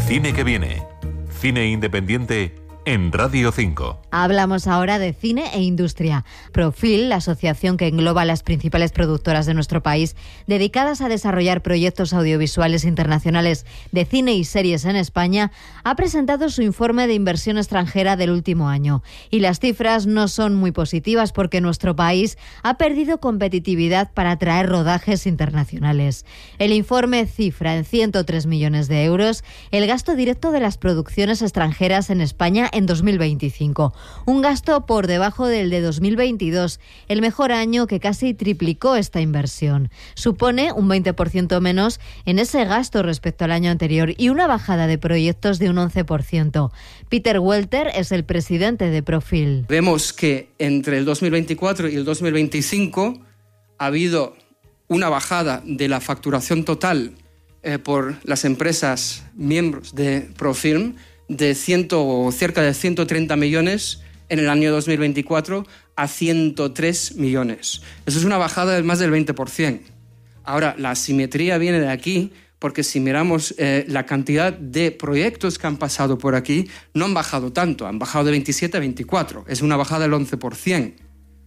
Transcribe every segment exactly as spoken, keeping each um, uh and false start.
cine que viene. Cine independiente en Radio cinco. Hablamos ahora de cine e industria. Profil, la asociación que engloba a las principales productoras de nuestro país, dedicadas a desarrollar proyectos audiovisuales internacionales de cine y series en España, ha presentado su informe de inversión extranjera del último año. Y las cifras no son muy positivas porque nuestro país ha perdido competitividad para atraer rodajes internacionales. El informe cifra en ciento tres millones de euros el gasto directo de las producciones extranjeras en España en dos mil veinticinco. Un gasto por debajo del de dos mil veintidós, el mejor año que casi triplicó esta inversión. Supone un veinte por ciento menos en ese gasto respecto al año anterior y una bajada de proyectos de un once por ciento. Peter Welter es el presidente de Profil. Vemos que entre el dos mil veinticuatro y el dos mil veinticinco ha habido una bajada de la facturación total eh, por las empresas miembros de Profilm de ciento, cerca de ciento treinta millones en el año dos mil veinticuatro a ciento tres millones. Eso es una bajada de más del veinte por ciento. Ahora, la asimetría viene de aquí porque si miramos eh, la cantidad de proyectos que han pasado por aquí, no han bajado tanto, han bajado de veintisiete a veinticuatro. Es una bajada del once por ciento.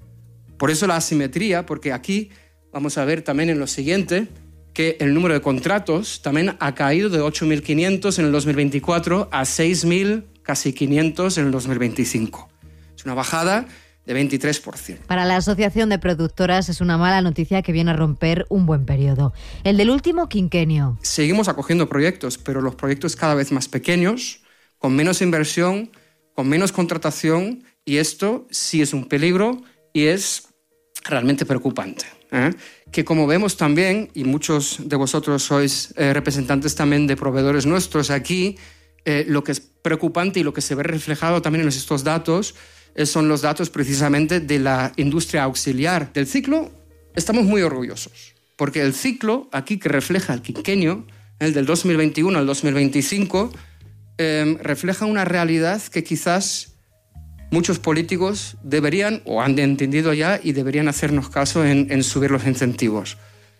Por eso la asimetría, porque aquí vamos a ver también en lo siguiente que el número de contratos también ha caído de ocho mil quinientos en el dos mil veinticuatro a seis mil, casi quinientos en el dos mil veinticinco. Es una bajada de veintitrés por ciento. Para la Asociación de Productoras es una mala noticia que viene a romper un buen periodo. El del último quinquenio. Seguimos acogiendo proyectos, pero los proyectos cada vez más pequeños, con menos inversión, con menos contratación, y esto sí es un peligro y es realmente preocupante. ¿eh? Que como vemos también, y muchos de vosotros sois eh, representantes también de proveedores nuestros aquí, eh, lo que es preocupante y lo que se ve reflejado también en estos datos eh, son los datos precisamente de la industria auxiliar. Del ciclo estamos muy orgullosos, porque el ciclo aquí que refleja el quinquenio, el del dos mil veintiuno al dos mil veinticinco, eh, refleja una realidad que quizás muchos políticos deberían, o han entendido ya, y deberían hacernos caso en, en subir los incentivos.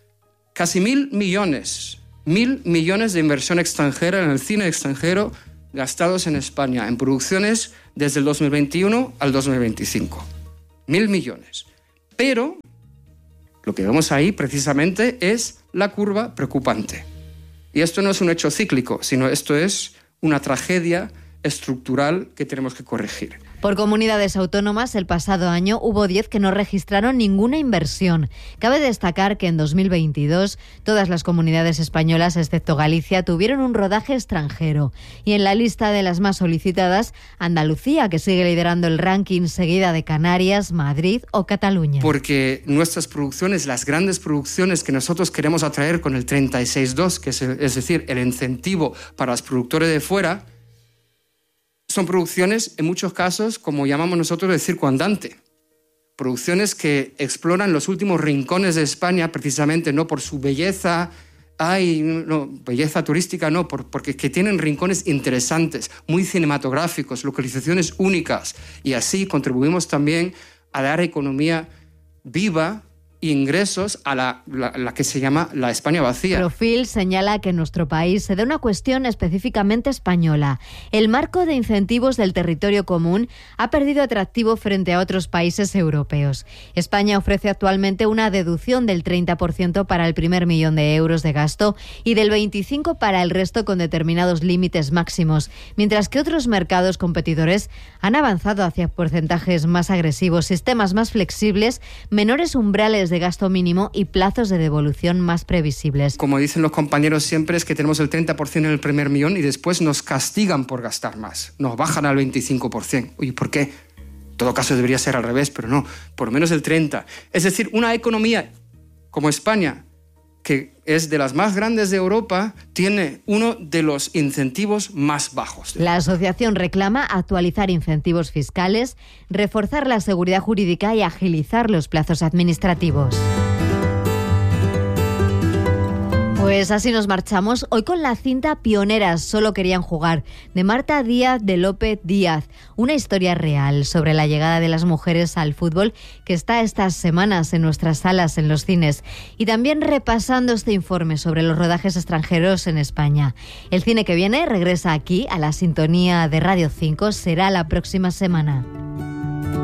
Casi mil millones, mil millones de inversión extranjera en el cine extranjero gastados en España, en producciones desde el dos mil veintiuno al dos mil veinticinco. Mil millones. Pero lo que vemos ahí precisamente es la curva preocupante. Y esto no es un hecho cíclico, sino esto es una tragedia estructural que tenemos que corregir. Por comunidades autónomas, el pasado año hubo diez que no registraron ninguna inversión. Cabe destacar que en dos mil veintidós todas las comunidades españolas, excepto Galicia, tuvieron un rodaje extranjero. Y en la lista de las más solicitadas, Andalucía, que sigue liderando el ranking, seguida de Canarias, Madrid o Cataluña. Porque nuestras producciones, las grandes producciones que nosotros queremos atraer con el treinta y seis dos, que es, el, es decir, el incentivo para los productores de fuera, son producciones, en muchos casos, como llamamos nosotros, de circo andante. Producciones que exploran los últimos rincones de España, precisamente no por su belleza, ay, no, belleza turística, no, por, porque que tienen rincones interesantes, muy cinematográficos, localizaciones únicas. Y así contribuimos también a dar economía viva, ingresos a la, la, la que se llama la España vacía. Profil señala que en nuestro país se da una cuestión específicamente española. El marco de incentivos del territorio común ha perdido atractivo frente a otros países europeos. España ofrece actualmente una deducción del treinta por ciento para el primer millón de euros de gasto y del veinticinco por ciento para el resto con determinados límites máximos, mientras que otros mercados competidores han avanzado hacia porcentajes más agresivos, sistemas más flexibles, menores umbrales de gasto mínimo y plazos de devolución más previsibles. Como dicen los compañeros siempre, es que tenemos el treinta por ciento en el primer millón y después nos castigan por gastar más. Nos bajan al veinticinco por ciento. Oye, ¿por qué? En todo caso debería ser al revés, pero no, por lo menos el treinta por ciento. Es decir, una economía como España, que es de las más grandes de Europa, tiene uno de los incentivos más bajos. La asociación reclama actualizar incentivos fiscales, reforzar la seguridad jurídica y agilizar los plazos administrativos. Pues así nos marchamos, hoy con la cinta Pioneras, solo querían jugar, de Marta Díaz de López Díaz. Una historia real sobre la llegada de las mujeres al fútbol que está estas semanas en nuestras salas, en los cines. Y también repasando este informe sobre los rodajes extranjeros en España. El cine que viene regresa aquí a la sintonía de Radio cinco, será la próxima semana.